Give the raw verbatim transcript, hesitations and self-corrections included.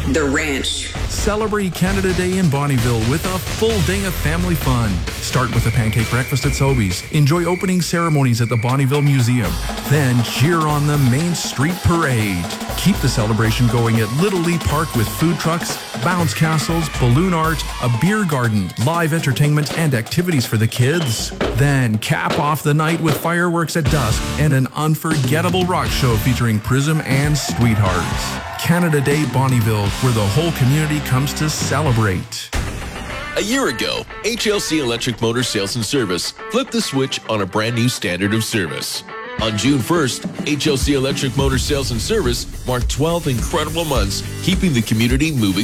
The Ranch. Celebrate Canada Day in Bonnyville with a full day of family fun. Start with a pancake breakfast at Sobeys. Enjoy opening ceremonies at the Bonnyville Museum. Then cheer on the Main Street Parade. Keep the celebration going at Little Lee Park with food trucks, bounce castles, balloon art, a beer garden, live entertainment, and activities for the kids. Then cap off the night with fireworks at dusk and an unforgettable rock show featuring Prism and Sweethearts. Canada Day Bonnyville, where the whole community comes to celebrate. A year ago, H L C Electric Motor Sales and Service flipped the switch on a brand new standard of service. On June first, H L C Electric Motor Sales and Service marked twelve incredible months, keeping the community moving